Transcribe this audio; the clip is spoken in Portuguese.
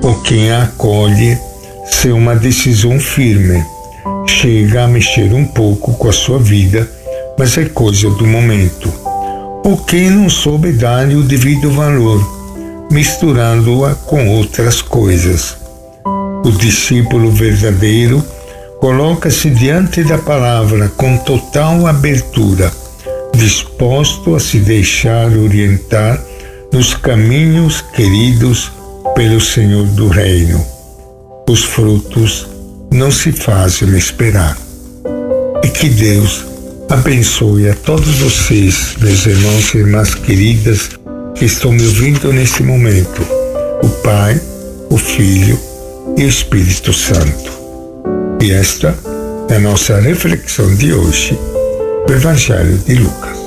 ou quem a acolhe sem uma decisão firme. Chega a mexer um pouco com a sua vida, mas é coisa do momento. Ou quem não soube dar-lhe o devido valor, misturando-a com outras coisas. O discípulo verdadeiro coloca-se diante da palavra com total abertura, disposto a se deixar orientar nos caminhos queridos pelo Senhor do Reino. Os frutos não se fazem esperar. E que Deus abençoe a todos vocês, meus irmãos e irmãs queridas, que estão me ouvindo neste momento, o Pai, o Filho e o Espírito Santo. E esta é a nossa reflexão de hoje, do Evangelho de Lucas.